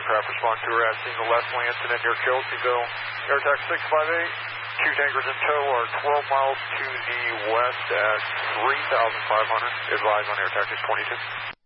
aircraft respond to her as seeing the Leslie incident near Kelseyville. Air taxi 658, 2 tankers in tow are 12 miles to the west at 3,500. Advise on air taxi 22.